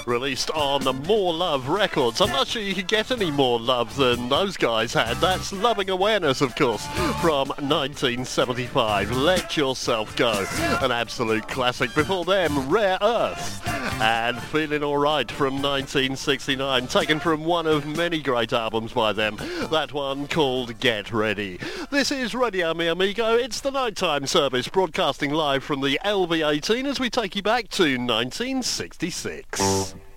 released on More Love Records. I'm not sure you could get any more love than those guys had. That's Loving Awareness, of course, from 1975. Let Yourself Go, an absolute classic. Before them, Rare Earth and Feeling Alright from 1969, taken from one of many great albums by them, that one called Get Ready. This is Radio Mi Amigo. It's the nighttime service broadcasting live from the LV18 as we take you back to 1966.